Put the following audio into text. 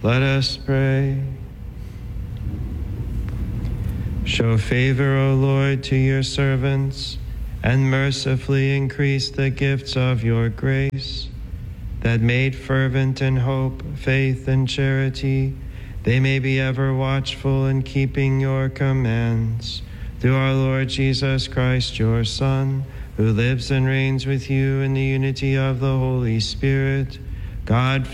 Let us pray. Show favor, O Lord, to your servants, and mercifully increase the gifts of your grace, that made fervent in hope, faith, and charity, they may be ever watchful in keeping your commands. Through our Lord Jesus Christ, your Son, who lives and reigns with you in the unity of the Holy Spirit, God,